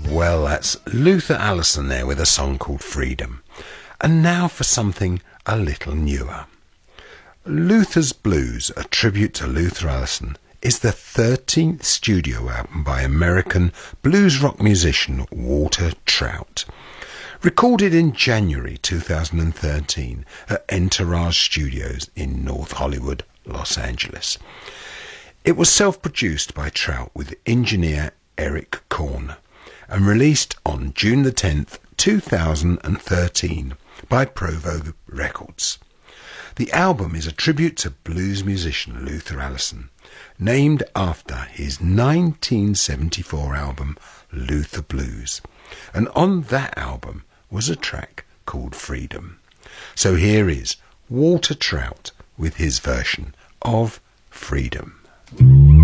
Well, that's Luther Allison there with a song called Freedom. And now for something a little newer. Luther's Blues, a tribute to Luther Allison, is the 13th studio album by American blues rock musician Walter Trout. Recorded in January 2013 at Entourage Studios in North Hollywood, Los Angeles. It was self-produced by Trout with engineer Eric Korn and released on June the 10th, 2013 by Provo Records. The album is a tribute to blues musician Luther Allison, named after his 1974 album Luther Blues, and on that album was a track called Freedom. So here is Walter Trout with his version of Freedom.